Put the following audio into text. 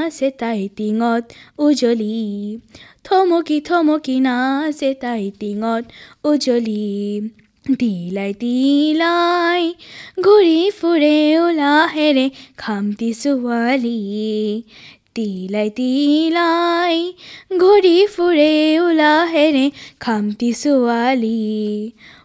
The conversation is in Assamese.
নাচে তাই টিঙত উজলি থমকি থমকি নাচে তাই টিঙত উজলি তিলাই তিলাই ঘূৰি ফুৰে উলাহেৰে খামটি ছোৱালী তিলাই তিলাই ঘূৰি ফুৰে উলাহেৰে খামটি ছোৱালী